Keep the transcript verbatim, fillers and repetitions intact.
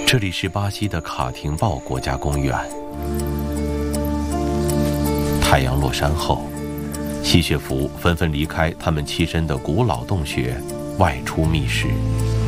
这里是巴西的卡廷鲍国家公园。太阳落山后，吸血蝠纷纷离开他们栖身的古老洞穴，外出觅食。